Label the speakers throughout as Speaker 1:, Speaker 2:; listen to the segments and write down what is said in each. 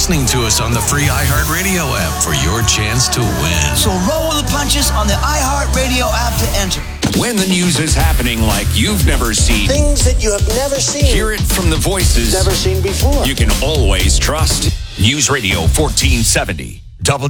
Speaker 1: listening to us on the free iHeartRadio app for your chance to win.
Speaker 2: So roll with the punches on the iHeartRadio app to enter.
Speaker 1: When the news is happening like you've never seen.
Speaker 3: Things that you have never seen.
Speaker 1: Hear it from the voices
Speaker 3: Never seen before.
Speaker 1: you can always trust. News Radio 1470,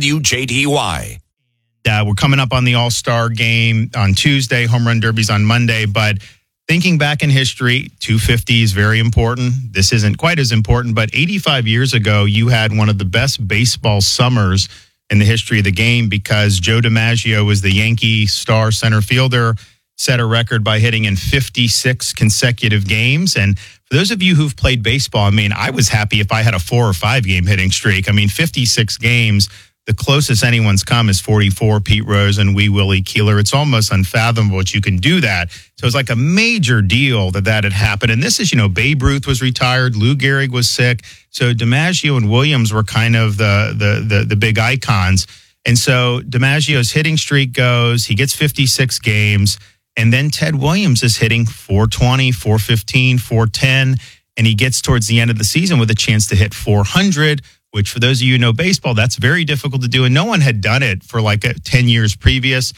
Speaker 1: WJDY.
Speaker 4: We're coming up on the All-Star game on Tuesday. Home run derbies on Monday. But thinking back in history, 250 is very important. This isn't quite as important, but 85 years ago, you had one of the best baseball summers in the history of the game because Joe DiMaggio was the Yankee star center fielder, set a record by hitting in 56 consecutive games. And for those of you who've played baseball, I mean, I was happy if I had a 4 or 5 game hitting streak. I mean, 56 games. The closest anyone's come is 44, Pete Rose and Wee Willie Keeler. It's almost unfathomable that you can do that. So it's like a major deal that had happened. And this is, Babe Ruth was retired. Lou Gehrig was sick. So DiMaggio and Williams were kind of the big icons. And so DiMaggio's hitting streak goes. He gets 56 games. And then Ted Williams is hitting 420, 415, 410. And he gets towards the end of the season with a chance to hit 400, which for those of you who know baseball, that's very difficult to do. And no one had done it for 10 years previous.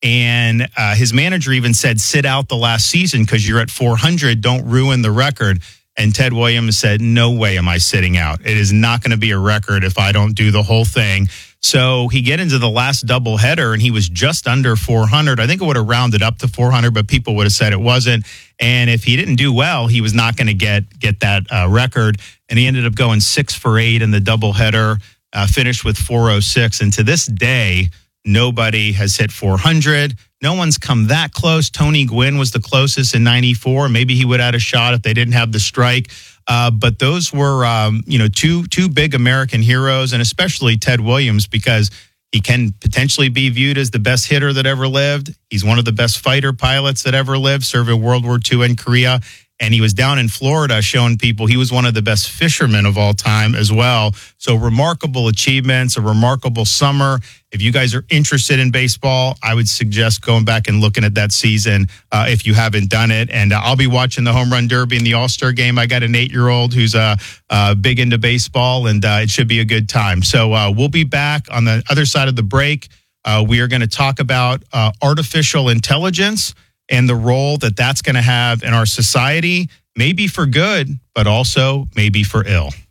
Speaker 4: And his manager even said, sit out the last season because you're at 400. Don't ruin the record. And Ted Williams said, no way am I sitting out. It is not going to be a record if I don't do the whole thing. So he get into the last doubleheader, and he was just under 400. I think it would have rounded up to 400, but people would have said it wasn't. And if he didn't do well, he was not going to get that record. And he ended up going 6 for 8 in the doubleheader, finished with 406. And to this day, nobody has hit 400. No one's come that close. Tony Gwynn was the closest in 94. Maybe he would have had a shot if they didn't have the strike. But those were, two big American heroes, and especially Ted Williams, because he can potentially be viewed as the best hitter that ever lived. He's one of the best fighter pilots that ever lived, served in World War II in Korea. And he was down in Florida showing people he was one of the best fishermen of all time as well. So remarkable achievements, a remarkable summer. If you guys are interested in baseball, I would suggest going back and looking at that season if you haven't done it. And I'll be watching the Home Run Derby and the All-Star game. I got an 8-year-old who's big into baseball, and it should be a good time. So we'll be back on the other side of the break. We are going to talk about artificial intelligence and the role that's going to have in our society, maybe for good, but also maybe for ill.